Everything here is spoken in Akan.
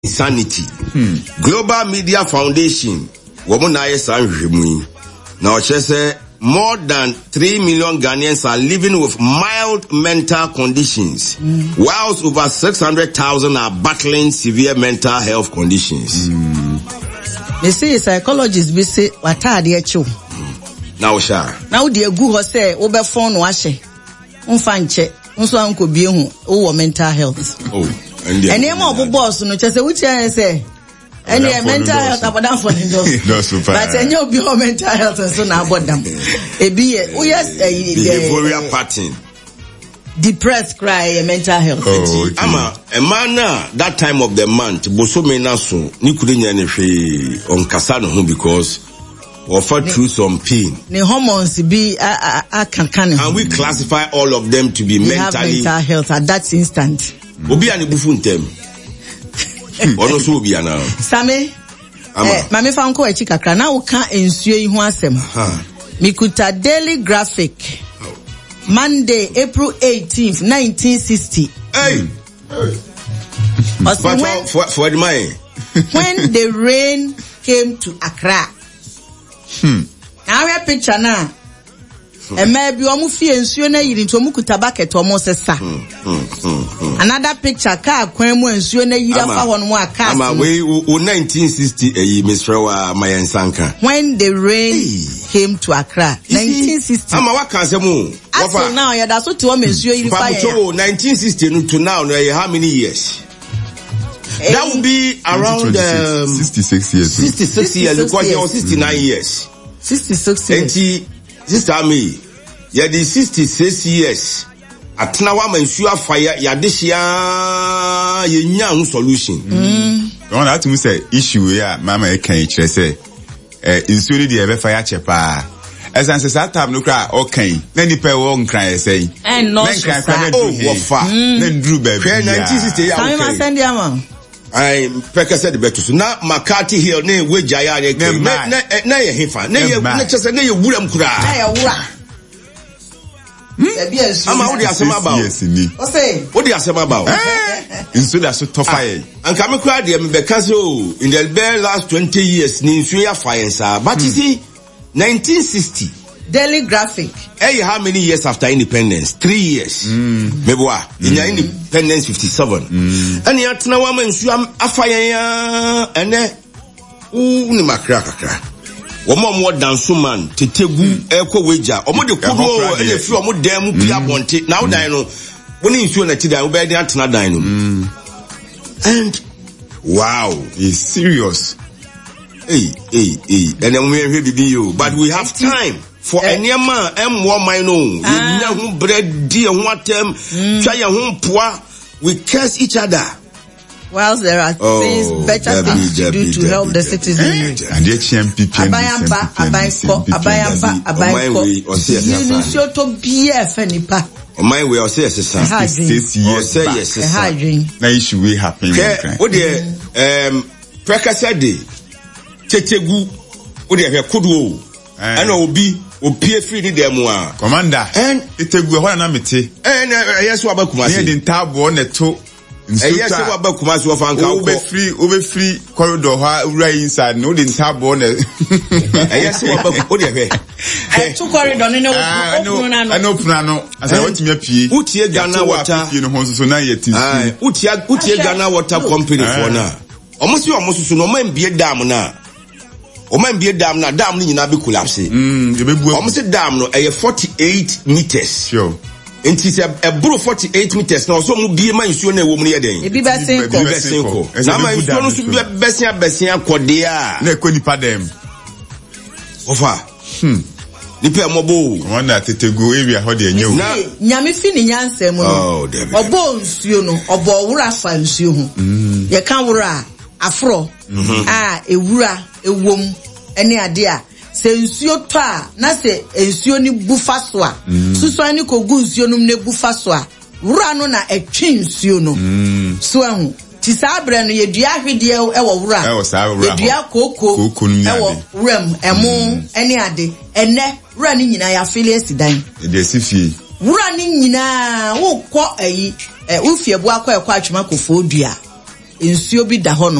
Insanity. Global Media Foundation. Womunaye Sanjimui. Now she say more than 3 million Ghanaians are living with mild mental conditions, whilst over 600,000 are battling severe mental health conditions. They say psychologists be say wata de echo. Now sha. Now the egu ho say obe phone washe. Unfa nche. Unso anko bie hu o mental health. Oh, and the more boss no chese which say any mental health about for the no super. But any of your mental health so na about them. E be oh yes behavioral pattern. Depressed cry mental health. Oh, okay. Ama a man that time of the month bosome na so ni kudenya ne hwe on kasa no ho because offer through some pain. The hormones be can and we classify all of them to be mentally mental health at that instant. Obi ani bufu ntem. Ono so obi ana. Same. Mame fa nko echi kakra na wo ka ensuo yi ho asem. Mikuta Daily Graphic. Monday, April 18th, 1960. Hey. But for the money. When the rain came to Accra. Now we picture now. Maybe omu fie nsuo na yiri nto omu kuta bucket omu sesa. Another picture car kwan mu nsuo na yiri afa ho no mu aka. Ama we 1960 Mr. wa Mayansanka. When the rain came to Accra, 1960. Ama wa kan semu. So now ya da so to omu nsuo yiri fa ya. 1960 to now how many years? That would be around 66 years. 66 years because he was 69 years. 66 years. Sister me, ya di 66 years. Atna wa mensua fire ya deshia ye nya solution. One that to say issue ya mama e kan kire say insuri de be fire chepa. Esan say that time no cry okay. Na ni pe wo nkran say. And no kran wofa. Na ndru ba bi. 1960 ya okay. Can send am? I peka said the better so na McCarthy Hill ne wejaya na ye hefa na ye chese na ye wuram kura na ye wura ama wo di asema ba o say wo di asema ba o inso da so tofa anka me kura de me beka so in the very last 20 years ni nsu ya fire sa but you see 1960 Daily Graphic. Hey, how many years after independence? 3 years. Mebwa. In your independence 57. And yet now I'm in afaya and ni makra kakra. Omo mo dance man tetegu eko weja. Omo de kudo e fi omo dem pia bonte. Now die no. Woni nsuo na ti die we be atena die no. And wow, it's serious. Hey. And then we hear the video, but we have time. For any man, M1 no, bread, dear, what try home poor, we curse each other. Whilst there are things, better things to do to help the citizenry. And the HMP, my way, or say, 6 years, say yes, na issue we happen. Oh, dear, Prekasade, Tetegu, oh, dear, Kudu, and Obi. Opie free ni dem wa commander and itegu ho na mete yes wa bakumasi e din tabo na to yes wa bakumasi wa fanka ko be free corridor ha ura inside no din tabo na yes wa baku o de hwe to corridor no open no asa watimi apie utie Ghana water you know so na yeti utie Ghana water company for na omo so no man bie dam na Oman be dam na dam ni nyina be collapse. Say dam no 48 meters. Sure. It is a bro 48 meters now so mu bie man nsuo na ewo mu ne den. E bi besenko. Na man nsuo no so besia kode a. Na ko nipa dem. Ofa. Nipa mobo. Wanda tetego area ho de enyewu. Na nyame fi ni nyansa mu no. Obo nsuo no, obo wura fa nsuo ho. Ye kan wura afro. Ewura ewom ene ade a se nsuo to a na se nsuo ni bufa so a suso ani kogu nsuo no ne bufa so a wura no na etwe nsuo no so ahu ti sabre no yedua hwede e wo wura yedua koko e wo rem emo ene ade ene wura ni nyina ya fele asidan de sifie wura ni nyina wo kọ ayi ufie bu akọ atwuma kofo dua nsuo bi da hɔ no